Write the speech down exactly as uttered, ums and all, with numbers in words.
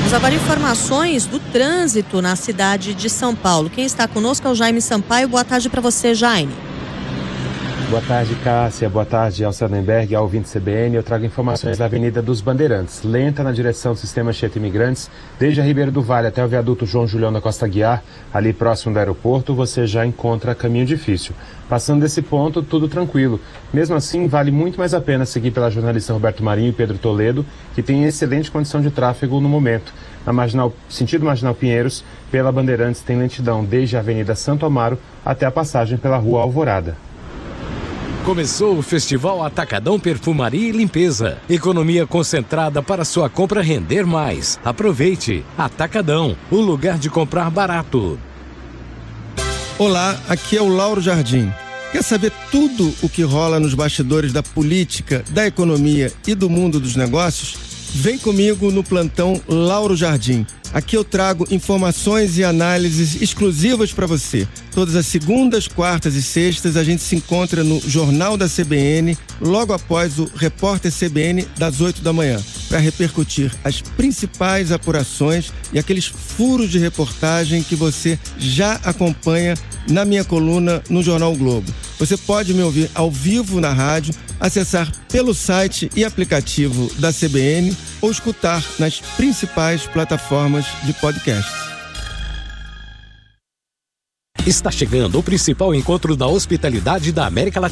Temos agora informações do trânsito na cidade de São Paulo. Quem está conosco é o Jaime Sampaio. Boa tarde para você, Jaime. Boa tarde, Cássia. Boa tarde, Alcenenberg, ao ouvinte C B N. Eu trago informações da Avenida dos Bandeirantes. Lenta na direção do sistema Anchieta Imigrantes, desde a Ribeiro do Vale até o viaduto João Julião da Costa Guiar, ali próximo do aeroporto, você já encontra caminho difícil. Passando desse ponto, tudo tranquilo. Mesmo assim, vale muito mais a pena seguir pela jornalista Roberto Marinho e Pedro Toledo, que tem excelente condição de tráfego no momento. Na marginal, sentido Marginal Pinheiros, pela Bandeirantes tem lentidão desde a Avenida Santo Amaro até a passagem pela Rua Alvorada. Começou o Festival Atacadão Perfumaria e Limpeza. Economia concentrada para sua compra render mais. Aproveite. Atacadão, o lugar de comprar barato. Olá, aqui é o Lauro Jardim. Quer saber tudo o que rola nos bastidores da política, da economia e do mundo dos negócios? Vem comigo no plantão Lauro Jardim. Aqui eu trago informações e análises exclusivas para você. Todas as segundas, quartas e sextas a gente se encontra no Jornal da C B N, logo após o Repórter C B N das oito da manhã, para repercutir as principais apurações e aqueles furos de reportagem que você já acompanha na minha coluna no Jornal Globo. Você pode me ouvir ao vivo na rádio, acessar pelo site e aplicativo da C B N ou escutar nas principais plataformas de podcast. Está chegando o principal encontro da hospitalidade da América Latina.